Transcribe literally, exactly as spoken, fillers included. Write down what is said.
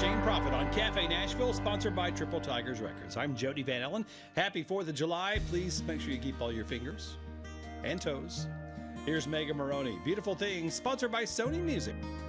Shane Prophet on Cafe Nashville, sponsored by Triple Tigers Records. I'm Jody Van Ellen. Happy fourth of July. Please make sure you keep all your fingers and toes. Here's Megan Maroney. Beautiful Things, sponsored by Sony Music.